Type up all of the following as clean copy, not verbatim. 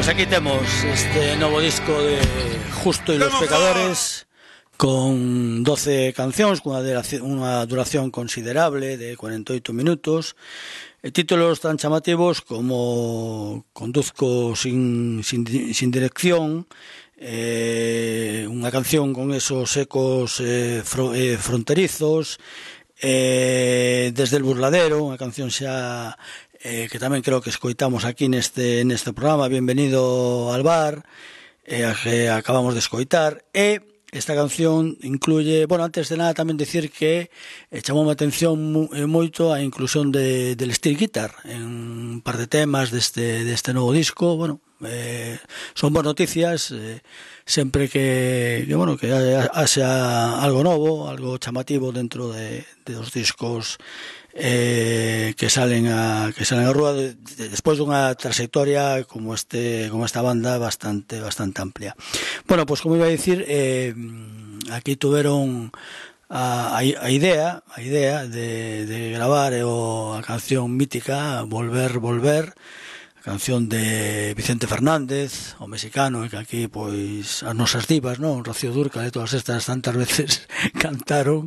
Pues aquí temos este novo disco de Justo y los Pecadores, con 12 cancións, cunha duración considerable de 48 minutos, e títulos tan chamativos como Conduzco sin dirección, unha canción con esos ecos fronterizos, Desde el burladero, unha canción xa que tamén creo que escoitamos aquí neste programa, Bienvenido al bar, que acabamos de escoitar, e esta canción incluye, bueno, antes de nada tamén dicir que chamou a atención moito a inclusión del steel guitar en un par de temas deste novo disco. Bueno, son boas noticias, sempre que haxa algo novo, algo chamativo dentro dos discos que salen a rúa despois dunha trayectoria como esta banda bastante amplia. Bueno, pues como iba a dicir, aquí tuveron a idea de gravar a canción mítica Volver, a canción de Vicente Fernández, o mexicano, que aquí pois as nosas divas, non? Rocío Dúrcal e todas estas tantas veces cantaron.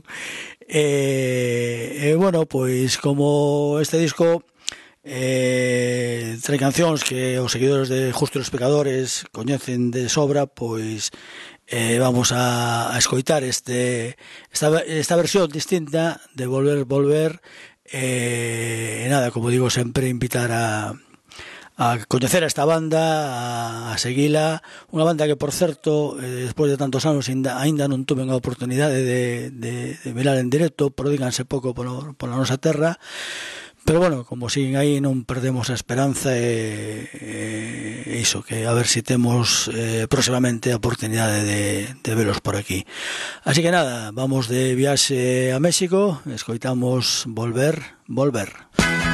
Bueno, pois como este disco trae cancións que os seguidores de Justo e los Pecadores coñecen de sobra, pois vamos a escoitar esta versión distinta de Volver, e nada, como digo, sempre invitar a coñecer a esta banda, a seguila, unha banda que, por certo, despois de tantos anos ainda non tuve a oportunidade de mirar en directo, prodíganse pouco pola nosa terra, pero bueno, como siguen aí, non perdemos a esperanza, e iso, que a ver se temos próximamente a oportunidade de velos por aquí. Así que nada, vamos de viaxe a México, escoitamos Volver.